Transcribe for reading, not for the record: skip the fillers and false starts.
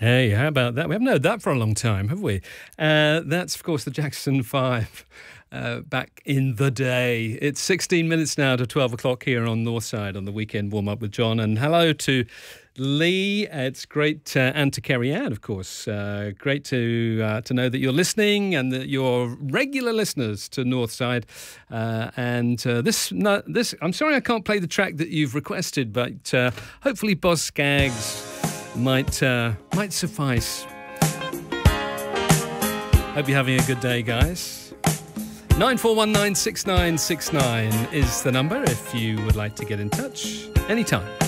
Hey, how about that? We haven't heard that for a long time, have we? That's, of course, the Jackson 5 back in the day. It's 16 minutes now to 12 o'clock here on Northside on the weekend warm-up with John. And hello to Lee. It's great, and to Kerry-Ann, of course. Great to know that you're listening and that you're regular listeners to Northside. This, I'm sorry I can't play the track that you've requested, but hopefully Boz Scaggs might suffice. Hope you're having a good day, guys. 94196969 is the number if you would like to get in touch anytime.